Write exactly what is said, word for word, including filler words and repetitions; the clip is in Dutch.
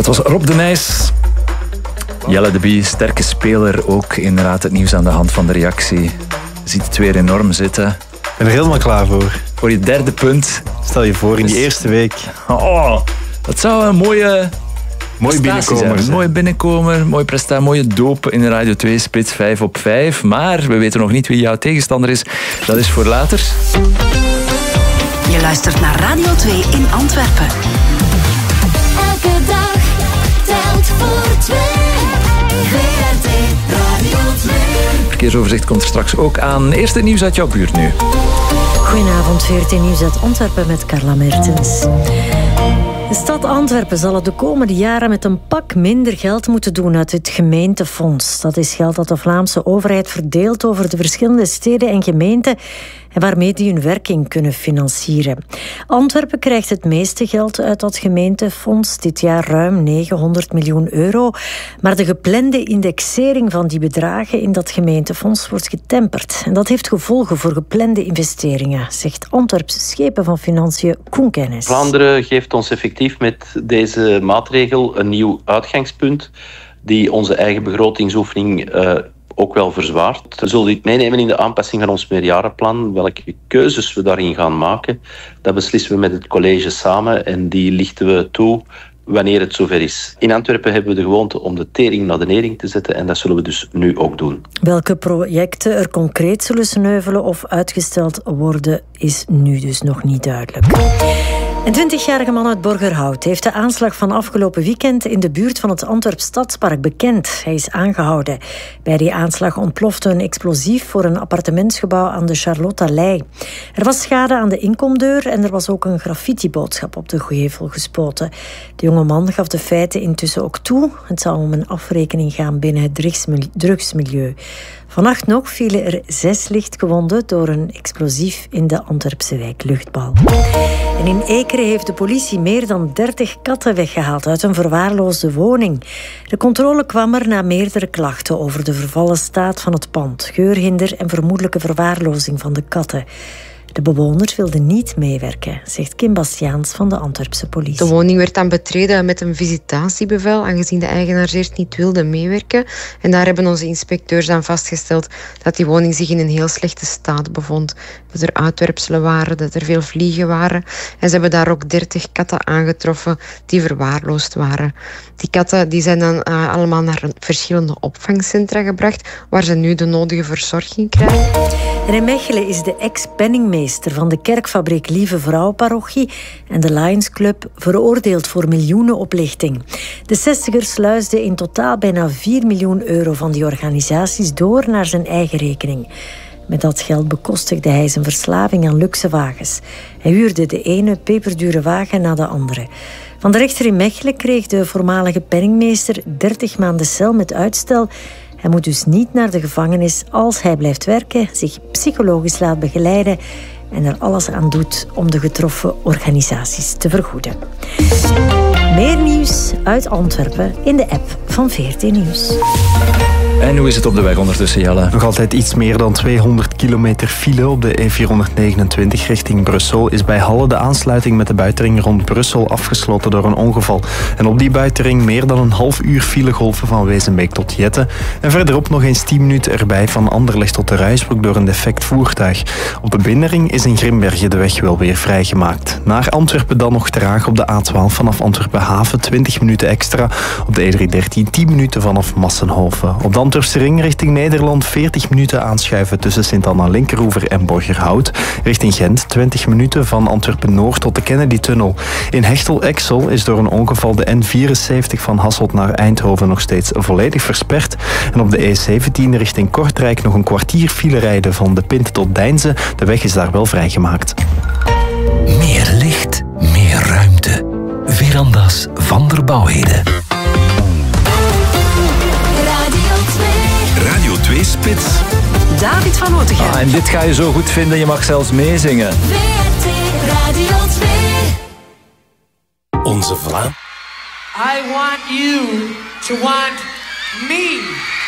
Dat was Rob de Nijs. Jelle de Bie, sterke speler, ook inderdaad het nieuws aan de hand van de reactie. Ziet het weer enorm zitten. Ik ben er helemaal klaar voor. Voor je derde punt. Stel je voor, in die eerste week. Oh, dat zou een mooie... Mooi binnenkomer. Een mooie binnenkomer, mooie prestatie, mooie doop in de Radio twee Spits vijf op vijf. Maar we weten nog niet wie jouw tegenstander is. Dat is voor later. Je luistert naar Radio twee in Antwerpen. Elke dag telt voor twee. V R T Radio twee. Verkeersoverzicht komt er straks ook aan. Eerst het nieuws uit jouw buurt nu. Goedenavond, V R T Nieuws uit Antwerpen met Carla Mertens. De stad Antwerpen zal het de komende jaren met een pak minder geld moeten doen uit het gemeentefonds. Dat is geld dat de Vlaamse overheid verdeelt over de verschillende steden en gemeenten en waarmee die hun werking kunnen financieren. Antwerpen krijgt het meeste geld uit dat gemeentefonds, dit jaar ruim negenhonderd miljoen euro. Maar de geplande indexering van die bedragen in dat gemeentefonds wordt getemperd. En dat heeft gevolgen voor geplande investeringen, zegt Antwerpse schepen van Financiën Koen Kennis. Vlaanderen geeft ons effectief met deze maatregel een nieuw uitgangspunt die onze eigen begrotingsoefening uh, ook wel verzwaart. We zullen dit meenemen in de aanpassing van ons meerjarenplan. Welke keuzes we daarin gaan maken, dat beslissen we met het college samen en die lichten we toe wanneer het zover is. In Antwerpen hebben we de gewoonte om de tering naar de nering te zetten en dat zullen we dus nu ook doen. Welke projecten er concreet zullen sneuvelen of uitgesteld worden, is nu dus nog niet duidelijk. Een twintigjarige man uit Borgerhout heeft de aanslag van afgelopen weekend in de buurt van het Antwerps Stadspark bekend. Hij is aangehouden. Bij die aanslag ontplofte een explosief voor een appartementsgebouw aan de Charlottalei. Er was schade aan de inkomdeur en er was ook een graffitiboodschap op de gevel gespoten. De jonge man gaf de feiten intussen ook toe. Het zou om een afrekening gaan binnen het drugsmilieu. Vannacht nog vielen er zes lichtgewonden door een explosief in de Antwerpse wijk Luchtbal. En in Ekeren heeft de politie meer dan dertig katten weggehaald uit een verwaarloosde woning. De controle kwam er na meerdere klachten over de vervallen staat van het pand, geurhinder en vermoedelijke verwaarlozing van de katten. De bewoners wilden niet meewerken, zegt Kim Bastiaans van de Antwerpse politie. De woning werd dan betreden met een visitatiebevel, aangezien de eigenaars eerst niet wilden meewerken. En daar hebben onze inspecteurs dan vastgesteld dat die woning zich in een heel slechte staat bevond. Dat er uitwerpselen waren, dat er veel vliegen waren. En ze hebben daar ook dertig katten aangetroffen die verwaarloosd waren. Die katten die zijn dan uh, allemaal naar verschillende opvangcentra gebracht, waar ze nu de nodige verzorging krijgen. En in Mechelen is de ex-penningmeester van de kerkfabriek Lieve Vrouwenparochie en de Lions Club veroordeeld voor miljoenenoplichting. De zestiger sluisde in totaal bijna vier miljoen euro van die organisaties door naar zijn eigen rekening. Met dat geld bekostigde hij zijn verslaving aan luxe wagens. Hij huurde de ene peperdure wagen na de andere. Van de rechter in Mechelen kreeg de voormalige penningmeester dertig maanden cel met uitstel. Hij moet dus niet naar de gevangenis als hij blijft werken, zich psychologisch laat begeleiden en er alles aan doet om de getroffen organisaties te vergoeden. Meer nieuws uit Antwerpen in de app van V R T Nieuws. En hoe is het op de weg ondertussen, Jelle? Nog altijd iets meer dan tweehonderd kilometer file op de E vierhonderdnegenentwintig richting Brussel. Is bij Halle de aansluiting met de buitenring rond Brussel afgesloten door een ongeval. En op die buitenring meer dan een half uur filegolven van Wezenbeek tot Jette. En verderop nog eens tien minuten erbij van Anderlecht tot de Ruisbroek door een defect voertuig. Op de binnenring is in Grimbergen de weg wel weer vrijgemaakt. Naar Antwerpen dan nog traag op de A twaalf vanaf Antwerpen Haven, twintig minuten extra. Op de E driehonderddertien tien minuten vanaf Massenhoven. Op de Antwerpse ring richting Nederland veertig minuten aanschuiven tussen Sint-Anna-Linkeroever en Borgerhout. Richting Gent twintig minuten van Antwerpen-Noord tot de Kennedy-tunnel. In Hechtel-Exel is door een ongeval de N vierenzeventig van Hasselt naar Eindhoven nog steeds volledig versperd. En op de E zeventien richting Kortrijk nog een kwartier file rijden van De Pint tot Deinze. De weg is daar wel vrijgemaakt. Meer licht, meer ruimte. Veranda's van der Bouwheden. Radio twee Spits. David van Otegem. Ah, en dit ga je zo goed vinden, je mag zelfs meezingen. V R T Radio twee. Onze Vlaam. I want you to want me.